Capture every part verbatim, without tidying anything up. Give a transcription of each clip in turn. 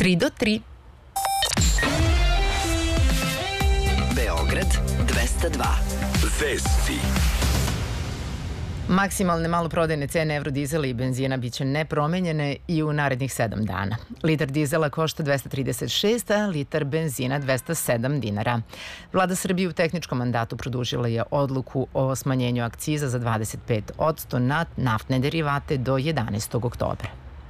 tri do tri. Beograd dvesta dva. Vesti. Maksimalne maloprodajne cene evrodizela i benzina biće nepromenjene i u narednih sedam dana. Litar dizela košta dvesta trideset šest, a litar benzina dvesta sedam dinara. Vlada Srbije u tehničkom mandatu produžila je odluku o smanjenju akciza za dvadeset pet posto na naftne derivate do jedanaestog oktobra.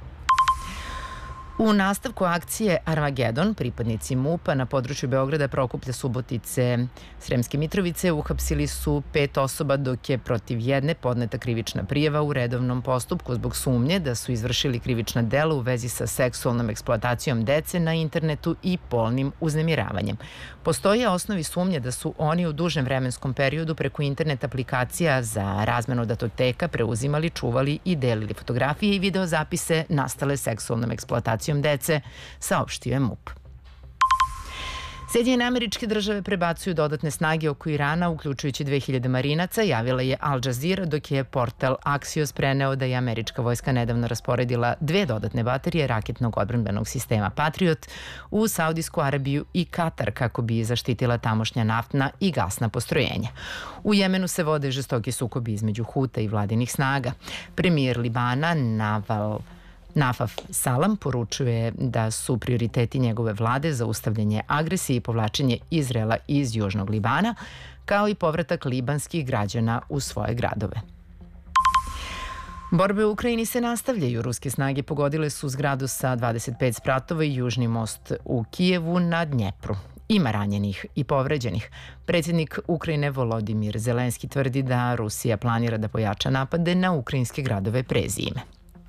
U nastavku akcije Armagedon, pripadnici MUP-a na području Beograda, Prokuplja, Subotice, Sremske Mitrovice uhapsili su pet osoba, dok je protiv jedne podneta krivična prijava u redovnom postupku zbog sumnje da su izvršili krivična dela u vezi sa seksualnom eksploatacijom dece na internetu i polnim uznemiravanjem. Postoje osnovi sumnje da su oni u dužem vremenskom periodu preko internet aplikacija za razmenu datoteka preuzimali, čuvali i delili fotografije i videozapise nastale seksualnom eksploatacijom dece, saopštio je MUP. Sjedinjene Američke Države prebacuju dodatne snage oko Irana, uključujući dve hiljade marinaca, javila je Al Jazeera, dok je portal Axios preneo da je američka vojska nedavno rasporedila dve dodatne baterije raketnog odbrambenog sistema Patriot u Saudijsku Arabiju i Katar kako bi zaštitila tamošnja naftna i gasna postrojenja. U Jemenu se vode žestoki sukobi između Huta i vladinih snaga. Premijer Libana Naval Nafaf Salam poručuje da su prioriteti njegove vlade zaustavljanje agresije i povlačenje Izraela iz Južnog Libana, kao i povratak libanskih građana u svoje gradove. Borbe u Ukrajini se nastavljaju. Ruske snage pogodile su zgradu sa dvadeset pet spratova i južni most u Kijevu na Dnjepru. Ima ranjenih i povređenih. Predsjednik Ukrajine Volodimir Zelenski tvrdi da Rusija planira da pojača napade na ukrajinske gradove pre zime.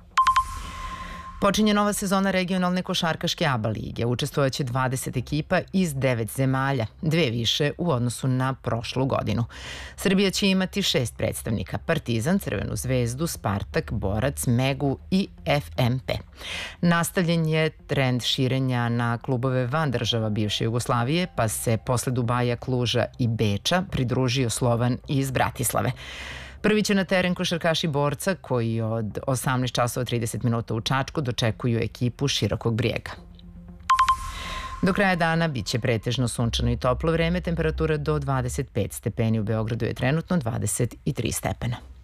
Počinje nova sezona regionalne košarkaške ABA lige. Učestvovaće dvadeset ekipa iz devet zemalja, dve više u odnosu na prošlu godinu. Srbija će imati šest predstavnika: Partizan, Crvenu zvezdu, Spartak, Borac, Megu i F M P. Nastavljen je trend širenja na klubove van država bivše Jugoslavije, pa se posle Dubaja, Kluža i Beča pridružio Slovan iz Bratislave. Prvi će na teren košarkaši Borca, koji od osamnaest časova trideset minuta u Čačku dočekuju ekipu Širokog Brijega. Do kraja dana biće pretežno sunčano i toplo vreme, temperatura do dvadeset pet stepeni, u Beogradu je trenutno dvadeset tri stepena.